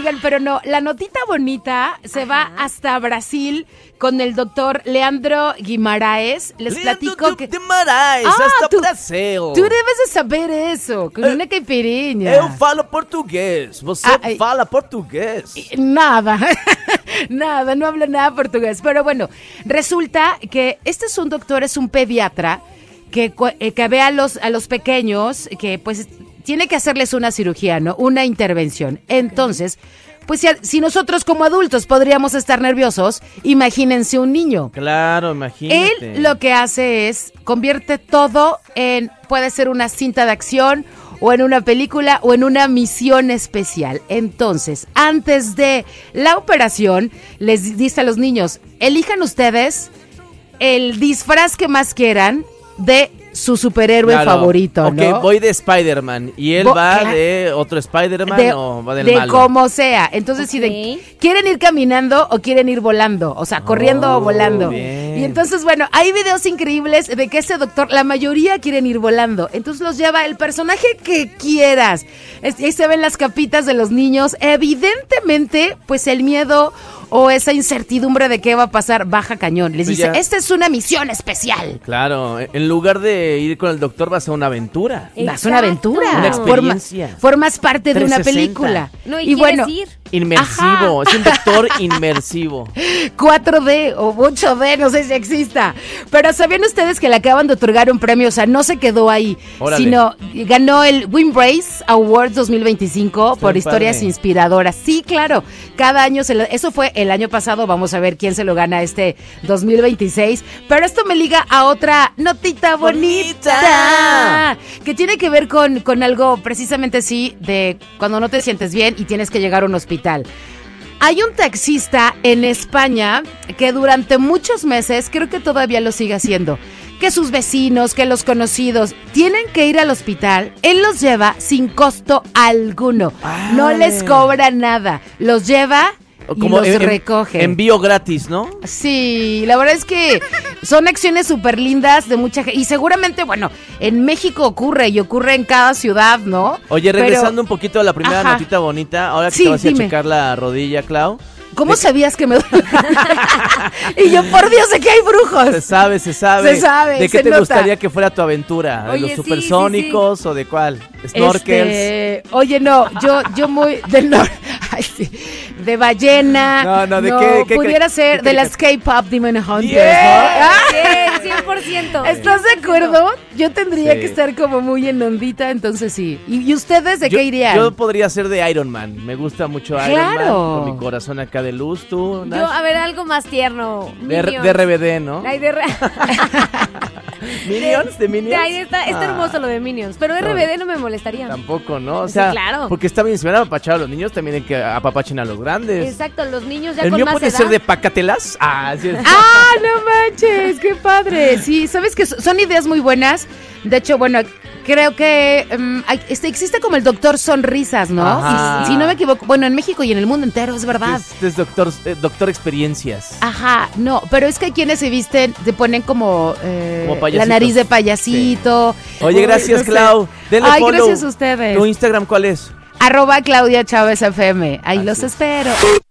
Oigan, pero no, la notita bonita se va hasta Brasil con el doctor Leandro Guimaraes. Les platico que... Guimaraes, hasta Brasil. Tú debes de saber eso, con una caipirinha. Eu falo português, você fala português. Nada, nada, no habla nada portugués. Pero bueno, resulta que este es un doctor, es un pediatra que ve a los pequeños, que pues tiene que hacerles una cirugía, ¿no? Una intervención. Entonces, pues si nosotros como adultos podríamos estar nerviosos, imagínense un niño. Claro, imagínate. Él lo que hace es, convierte todo en, puede ser una cinta de acción, o en una película, o en una misión especial. Entonces, antes de la operación, les dice a los niños, elijan ustedes el disfraz que más quieran de su superhéroe favorito, ¿no? Ok, voy de Spider-Man. ¿Y él va de otro Spider-Man o va del malo? De como sea. Entonces, si quieren ir caminando o quieren ir volando. O sea, corriendo o volando. Bien. Y entonces, bueno, hay videos increíbles de que ese doctor, la mayoría quieren ir volando. Entonces los lleva el personaje que quieras. Ahí se ven las capitas de los niños. Evidentemente, pues el miedo o esa incertidumbre de qué va a pasar baja cañón. Les dice, esta es una misión especial. Claro, en lugar de ir con el doctor vas a una aventura. Vas a una aventura. Una experiencia. Formas parte de una película. No, y bueno, ir. Inmersivo, es un doctor inmersivo. 4D o 8D, no sé si exista. Pero ¿sabían ustedes que le acaban de otorgar un premio? O sea, no se quedó ahí, sino ganó el Wimbrace Awards 2025 por historias inspiradoras. Sí, claro, cada año, eso fue el año pasado, vamos a ver quién se lo gana este 2026. Pero esto me liga a otra notita bonita, que tiene que ver con algo precisamente así, de cuando no te sientes bien y tienes que llegar a un hospital. Hay un taxista en España que durante muchos meses, creo que todavía lo sigue haciendo, que sus vecinos, que los conocidos tienen que ir al hospital, él los lleva sin costo alguno. No les cobra nada, los lleva y los recoge. Envío gratis, ¿no? Sí, la verdad es que son acciones súper lindas de mucha gente. Y seguramente, bueno, en México ocurre y ocurre en cada ciudad, ¿no? Oye, regresando un poquito a la primera notita bonita, ahora que te vas a checar la rodilla, Clau. ¿Cómo sabías que me Y yo, por Dios, de que hay brujos. Se sabe. Se sabe, ¿De qué te gustaría que fuera tu aventura? ¿De los supersónicos o de cuál? ¿Snorkels? Oye, no, yo muy del norte. Ay, sí. De ballena. No, ¿de qué? Pudiera ser de las K-pop Demon Hunters. Yeah, ¿no? 100%. ¿Estás de acuerdo? Yo tendría que estar como muy en ondita, entonces sí. ¿Y ustedes de qué irían? Yo podría ser de Iron Man. Me gusta mucho Iron Man. Con mi corazón acá de luz, tú. Yo, a ver, algo más tierno. De RBD, ¿no? Ay, ¿Minions? ¿De Minions? Está hermoso lo de Minions, pero RBD no me molestaría. Tampoco, ¿no? O sea, claro. Porque está bien, si van a apapachar a los niños, también hay que apapachen a los grandes. Exacto, los niños ya con más edad. ¿El mío puede ser de Pacatelas? Sí es. No manches, qué padre. Sí, sabes que son ideas muy buenas. De hecho, bueno, creo que existe como el doctor Sonrisas, ¿no? Si no me equivoco, bueno, en México y en el mundo entero, es verdad. Es doctor Experiencias. Ajá, no, pero es que hay quienes se visten, se ponen como la nariz de payasito. Sí. Oye, gracias, Clau. Denle follow. Gracias a ustedes. ¿Tu Instagram cuál es? @Claudia Chávez FM. Ahí los espero.